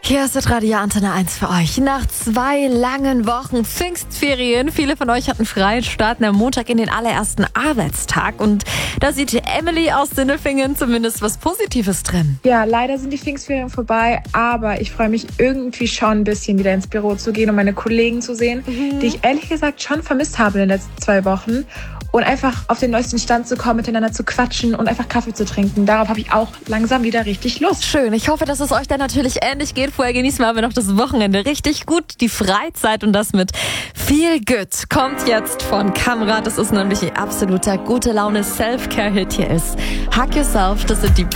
Hier ist Radio Antenne 1 für euch. Nach 2 langen Wochen Pfingstferien, viele von euch hatten frei, starten am Montag in den allerersten Arbeitstag. Und da sieht Emily aus Sinnefingen zumindest was Positives drin. Ja, leider sind die Pfingstferien vorbei, aber ich freue mich irgendwie schon ein bisschen wieder ins Büro zu gehen und meine Kollegen zu sehen, die ich ehrlich gesagt schon vermisst habe in den letzten 2 Wochen. Und einfach auf den neuesten Stand zu kommen, miteinander zu quatschen und einfach Kaffee zu trinken. Darauf habe ich auch langsam wieder richtig Lust. Schön, ich hoffe, dass es euch dann natürlich ähnlich geht. Vorher genießen wir aber noch das Wochenende richtig gut, die Freizeit und das mit Feel Good. Kommt jetzt von Kamra, das ist nämlich ein absoluter gute Laune Self-Care-Hit. Hier ist Hug Yourself, das sind die